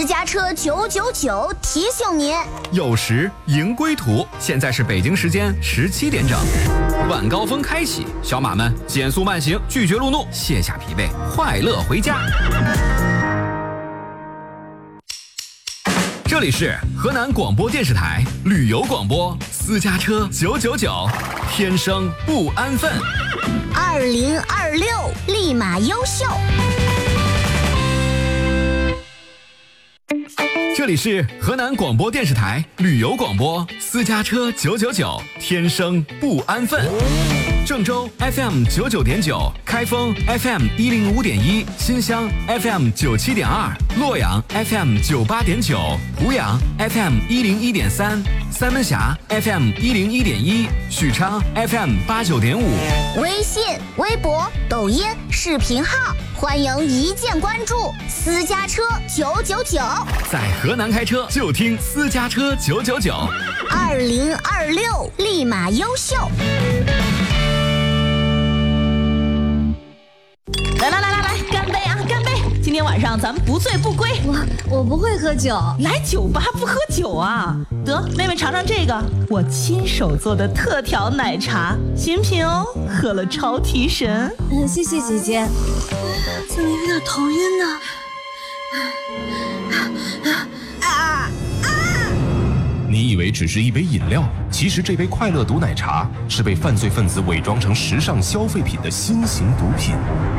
家车999提醒您， 有时迎归途，现在是北京时间17点整，晚高峰开启，小马们减速慢行，拒绝路怒，卸下疲惫，快乐回家。这里是河南广播电视台旅游广播，私家车999，天生不安分。 2026立马优秀。 这里是河南广播电视台旅游广播，私家车999，天生不安分。郑州 FM 99.9，开封 FM 105.1，新乡 FM 97.2，洛阳 FM 98.9，濮阳 FM 101.3，三门峡 FM 101.1，许昌 FM 89.5。 微信、微博、抖音、视频号，欢迎一键关注私家车999。 在河南开车就听私家车999。 2026立马优秀。 来，干杯啊，干杯！今天晚上咱们不醉不归。 我不会喝酒， 来酒吧不喝酒啊？得，妹妹尝尝这个，我亲手做的特调奶茶，新品哦，喝了超提神。 谢谢姐姐。怎么有点头晕呢？ 你以为只是一杯饮料，其实这杯快乐毒奶茶是被犯罪分子伪装成时尚消费品的新型毒品。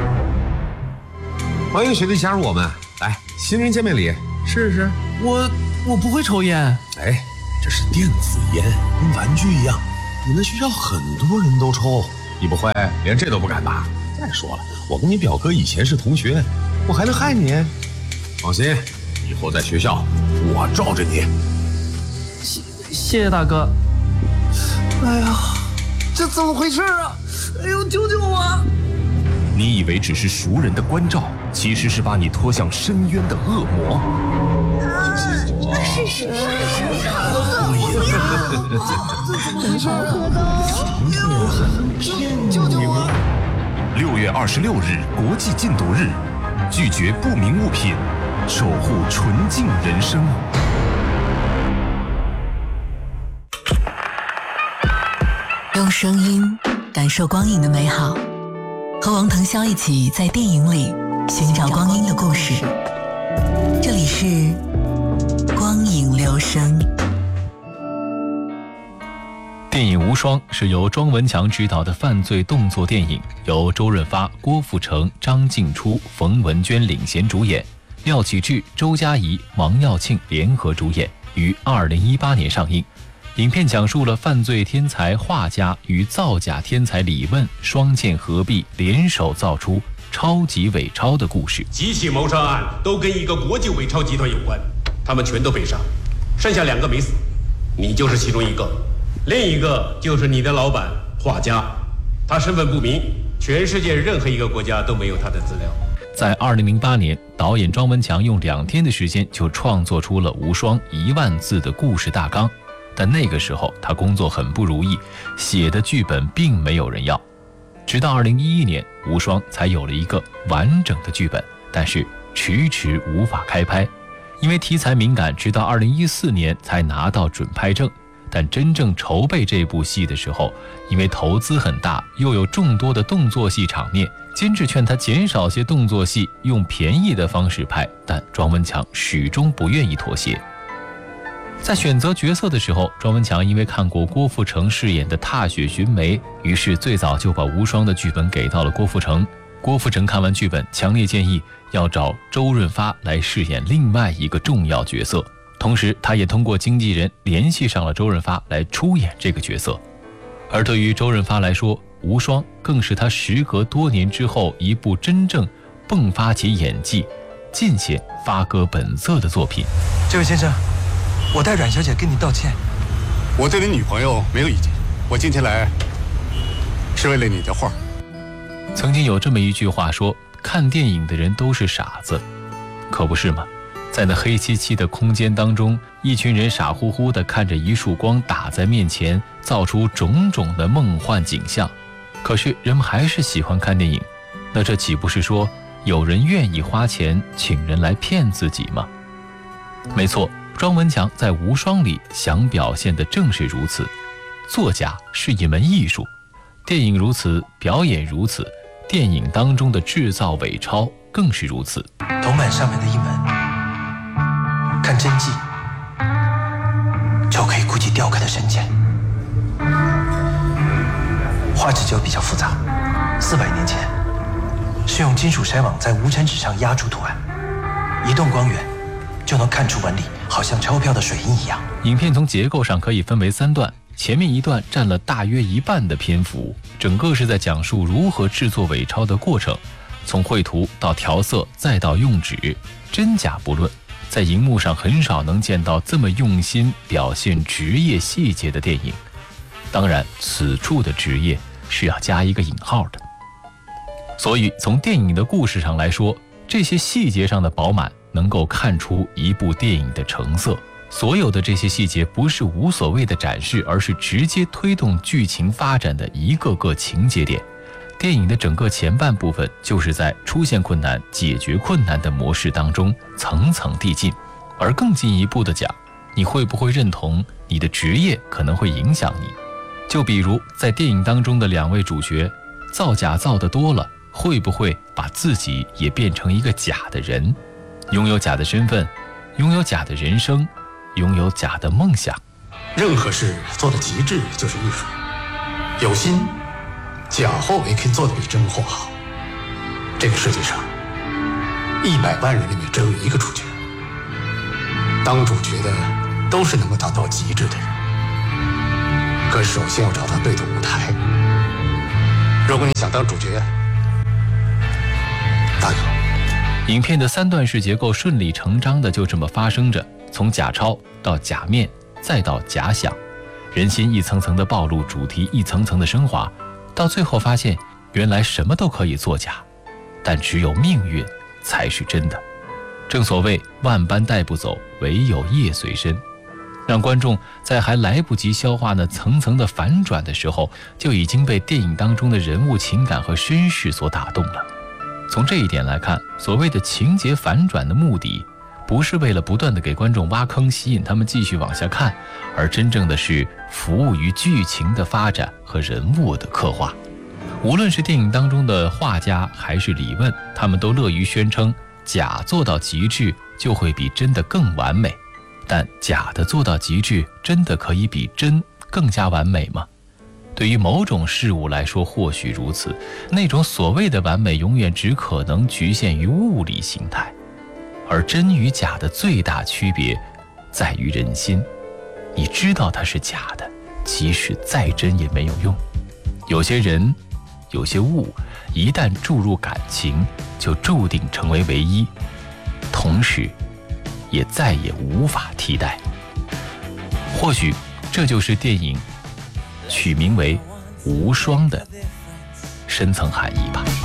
欢迎学弟加入我们，来，新人见面礼，试试。 我不会抽烟。 哎，这是电子烟，跟玩具一样，你们学校很多人都抽，你不会，连这都不敢吧？再说了，我跟你表哥以前是同学，我还能害你？放心，以后在学校我罩着你。 谢谢大哥。 哎呀，这怎么回事啊？哎呦，救救我！ 你以为只是熟人的关照，其实是把你拖向深渊的恶魔。 是。救救我 ！6月26日国际禁毒日，拒绝不明物品，守护纯净人生。 用声音感受光影的美好，和王腾霄一起在电影里寻找光阴的故事。这里是光影留声。 电影《无双》是由庄文强执导的犯罪动作电影，由周润发、郭富城、张静初、冯文娟领衔主演，廖启智、周佳怡、王耀庆联合主演，于2018年上映。影片讲述了犯罪天才画家与造假天才李问双剑合璧，联手造出超级伪钞的故事。 几起谋杀案都跟一个国际伪钞集团有关，他们全都被杀，剩下2个没死，你就是其中一个，另一个就是你的老板画家，他身份不明，全世界任何一个国家都没有他的资料。 在2008年，导演庄文强用2天的时间就创作出了《无双》1万字的故事大纲。但那个时候他工作很不如意，写的剧本并没有人要。直到2011年，无双才有了一个完整的剧本，但是迟迟无法开拍，因为题材敏感，直到2014年才拿到准拍证。但真正筹备这部戏的时候，因为投资很大，又有众多的动作戏场面，监制劝他减少些动作戏，用便宜的方式拍，但庄文强始终不愿意妥协。在选择角色的时候，庄文强因为看过郭富城饰演的《踏雪寻梅》，于是最早就把无双的剧本给到了郭富城。郭富城看完剧本，强烈建议要找周润发来饰演另外一个重要角色，同时他也通过经纪人联系上了周润发来出演这个角色。而对于周润发来说，无双更是他时隔多年之后一部真正迸发起演技、尽显发哥本色的作品。 这位先生，我代阮小姐跟你道歉。 我对你女朋友没有意见，我今天来是为了你的画。 曾经有这么一句话说，看电影的人都是傻子，可不是吗？在那黑漆漆的空间当中，一群人傻乎乎地看着一束光打在面前，造出种种的梦幻景象。可是人们还是喜欢看电影，那这岂不是说有人愿意花钱请人来骗自己吗？ 没错，庄文强在《无双》里想表现的正是如此。作假是一门艺术，电影如此，表演如此，电影当中的制造伪钞更是如此。 铜板上面的印文，看真迹就可以估计雕刻的深浅。画质就比较复杂，400年前是用金属筛网在无尘纸上压出图案，移动光源就能看出纹理好像钞票的水印一样。 影片从结构上可以分为3段，前面一段占了大约一半的篇幅，整个是在讲述如何制作伪钞的过程，从绘图到调色再到用纸，真假不论。在荧幕上很少能见到这么用心表现职业细节的电影，当然此处的职业是要加一个引号的。所以从电影的故事上来说，这些细节上的饱满能够看出一部电影的成色。所有的这些细节不是无所谓的展示，而是直接推动剧情发展的一个个情节点。电影的整个前半部分就是在出现困难、解决困难的模式当中层层递进。而更进一步的讲，你会不会认同你的职业可能会影响你？就比如在电影当中的2位主角，造假造得多了，会不会把自己也变成一个假的人，拥有假的身份，拥有假的人生，拥有假的梦想？ 任何事做到极致就是艺术。有心，假货也可以做得比真货好。这个世界上100万人里面只有一个主角，当主角的都是能够达到极致的人。可首先要找到对的舞台。如果你想当主角，大有。 影片的3段式结构顺理成章的就这么发生着，从假钞到假面，再到假想，人心一层层的暴露，主题一层层的升华，到最后发现原来什么都可以作假，但只有命运才是真的。正所谓万般带不走，唯有业随身，让观众在还来不及消化那层层的反转的时候，就已经被电影当中的人物情感和身世所打动了。从这一点来看，所谓的情节反转的目的，不是为了不断的给观众挖坑，吸引他们继续往下看，而真正的是服务于剧情的发展和人物的刻画。无论是电影当中的画家还是李问，他们都乐于宣称假做到极致就会比真的更完美，但假的做到极致真的可以比真更加完美吗？对于某种事物来说或许如此，那种所谓的完美永远只可能局限于物理形态，而真与假的最大区别在于人心。你知道它是假的，即使再真也没有用。有些人，有些物，一旦注入感情，就注定成为唯一，同时也再也无法替代。或许这就是电影取名为《无双》的深层含义吧。